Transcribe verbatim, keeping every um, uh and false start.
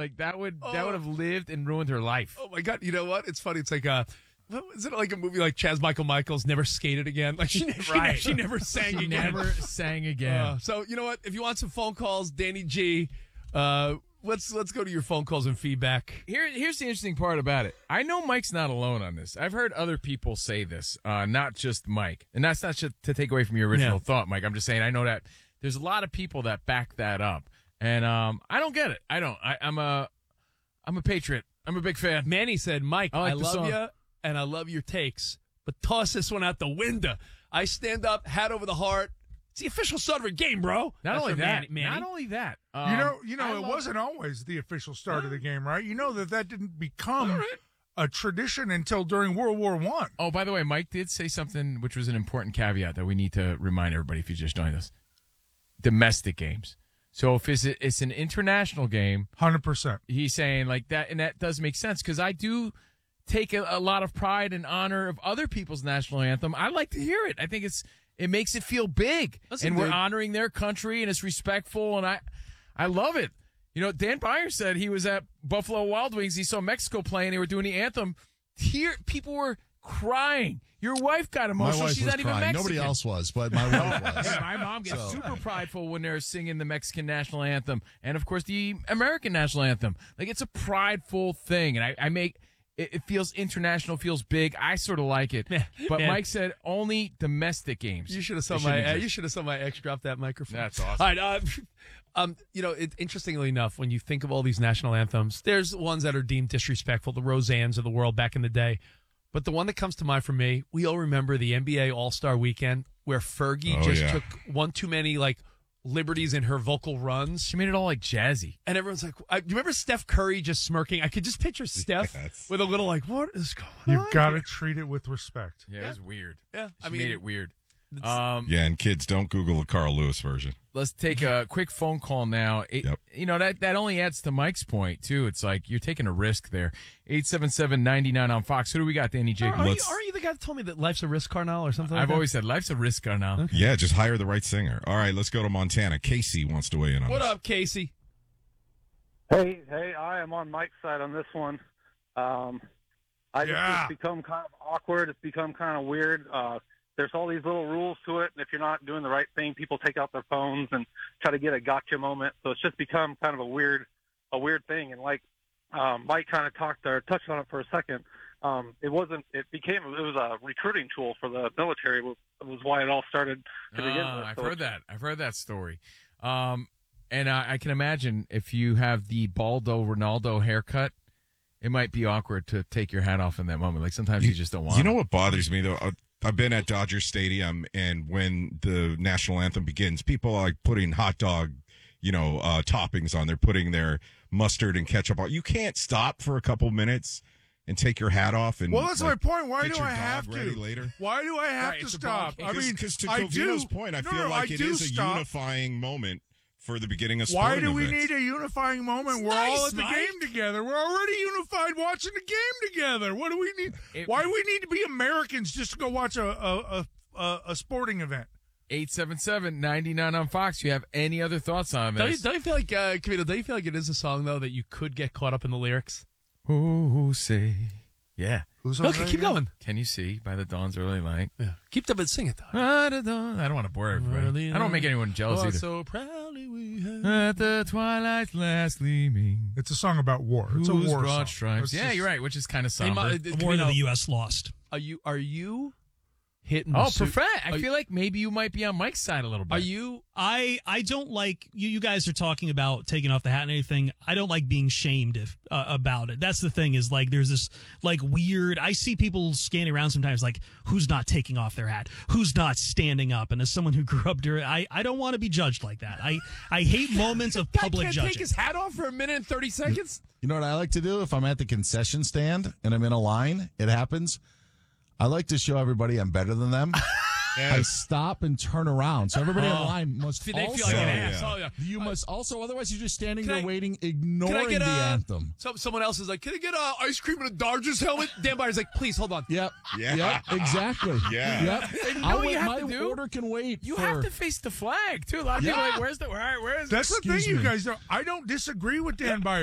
Like that would Oh. that would have lived and ruined her life. Oh my God! You know what? It's funny. It's like uh, what, is it like a movie like Chaz Michael Michaels never skated again? Like she, she, Right. she never sang She again. never sang again. Uh, so you know what? If you want some phone calls, Danny G, uh, let's let's go to your phone calls and feedback. Here, here's the interesting part about it. I know Mike's not alone on this. I've heard other people say this, uh, not just Mike. And that's not just to take away from your original Yeah. thought, Mike. I'm just saying I know that there's a lot of people that back that up. And um, I don't get it. I don't. I, I'm a I'm a patriot. I'm a big fan. Manny said, "Mike, I I, like the love song. you and I love your takes, but toss this one out the window. I stand up, hat over the heart. It's the official Southern game, bro." Not That's only from that, Manny. Manny. not only that. You um, know, you I know, it love- wasn't always the official start of the game, right? You know that that didn't become a tradition until during World War One. Oh, by the way, Mike did say something which was an important caveat that we need to remind everybody if you just joined us. Domestic games. So if it's, it's an international game, Hundred percent. he's saying like that, and that does make sense because I do take a, a lot of pride and honor of other people's national anthem. I like to hear it. I think it's it makes it feel big, Listen, and we're dude. honoring their country, and it's respectful, and I I love it. You know, Dan Byer said he was at Buffalo Wild Wings. He saw Mexico playing. They were doing the anthem. Here, people were crying. Your wife got My emotional. wife She's was not even crying. Mexican. Nobody else was, but my wife was. Yeah, my mom gets So- super prideful when they're singing the Mexican national anthem and, of course, the American national anthem. Like, it's a prideful thing, and I, I make it, it feels international, feels big. I sort of like it. But Man. Mike said only domestic games. You should have saw They my. shouldn't Uh, exist. you should have saw my ex drop that microphone. That's awesome. All right. Uh, um, you know, it, interestingly enough, when you think of all these national anthems, there's ones that are deemed disrespectful, the Roseannes of the world back in the day. But the one that comes to mind for me, we all remember the N B A All Star Weekend where Fergie Oh, just yeah. took one too many like liberties in her vocal runs. She made it all like jazzy. And everyone's like, I, do you remember Steph Curry just smirking? I could just picture Steph Yes. with a little like, what is going on? You've got to here?" treat it with respect. Yeah, it was weird. Yeah, She I mean, made it weird. Um, Yeah, and kids, don't Google the Carl Lewis version. Let's take a quick phone call now. It, Yep. You know, that, that only adds to Mike's point, too. It's like you're taking a risk there. eight seven seven, nine nine on Fox. Who do we got, Danny J? Are, are, you, Let's- are you the guy that told me that life's a risk, Carnal, or something like I've that? always said life's a risk now. Yeah, just hire the right singer. All right, let's go to Montana. Casey wants to weigh in on What this. up, Casey? Hey, hey, I am on Mike's side on this one. Um, I just Yeah. it's become kind of awkward. It's become kind of weird. Uh, there's all these little rules to it, and if you're not doing the right thing, people take out their phones and try to get a gotcha moment. So it's just become kind of a weird, a weird thing. And like um, Mike kind of talked or touched on it for a second. Um, it wasn't. It became. It was a recruiting tool for the military. It was, it was why it all started to begin Ah, with. I've So heard it's- that. I've heard that story. Um, and I, I can imagine if you have the Baldo Ronaldo haircut, it might be awkward to take your hat off in that moment. Like sometimes you, just don't want You know it. what bothers me though? I- I've been at Dodger Stadium, and when the national anthem begins, people are like putting hot dog, you know, uh, toppings on. They're putting their mustard and ketchup on. You can't stop for a couple minutes and take your hat off. And Well, that's like, my point. Why get do your I dog have ready to? later? Why do I have Right, to it's a ball stop? game. I mean, Because to I Covino's do, point, I no, feel no, like I it do is a stop. unifying moment for the beginning of Why sporting do we events. need a unifying moment? It's We're all nice, at the Mike. game together. We're already unified watching the game together. What do we need? It- Why do we need to be Americans just to go watch a a, a, a, a sporting event? eight seven seven, nine nine on Fox. You have any other thoughts on Don't you, this? don't you feel like, uh, Camilo, don't you feel like it is a song, though, that you could get caught up in the lyrics? Who say? Yeah. Who's on Okay, that keep again? going. Can you see by the dawn's early light? Yeah. Keep up and sing it, though. I don't want to bore everybody. I don't make anyone jealous Oh, either. so proudly we have. At the twilight's last gleaming. It's a song about war. It's a Whose war broad song. stripes. It's Yeah, just- you're right, which is kind of Hey, somber. Ma- uh, A war that Camilo, the U S lost. Are you are you hitting? The oh, suit- perfect. I are, feel like maybe you might be on Mike's side a little bit. Are you? I I don't like you. You guys are talking about taking off the hat and anything. I don't like being shamed if uh, about it. That's the thing. Is like there's this like weird. I see people scanning around sometimes like who's not taking off their hat, who's not standing up. And as someone who grew up during, I I don't want to be judged like that. I I hate moments of Guy public can't judging. take his hat off for a minute and thirty seconds. You know what I like to do if I'm at the concession stand and I'm in a line? It happens. I like to show everybody I'm better than them. I stop and turn around. So everybody in line must They also. feel like an Yeah. ass. Oh, yeah. You must also, otherwise you're just standing Can there I- waiting, Can ignoring I get the a anthem. Some, someone else is like, can I get uh, ice cream and a Dodgers helmet? Dan Byers like, please hold on. Yep. Yeah. Yep. Exactly. Yeah. Yep. You know I'll what wait. you have My to do? order can wait. You for, have to face the flag too. A lot of people are Yeah. like, "Where's the where? Where is?" That's the Excuse thing, you me. guys. Don't, I don't disagree with Dan Byer.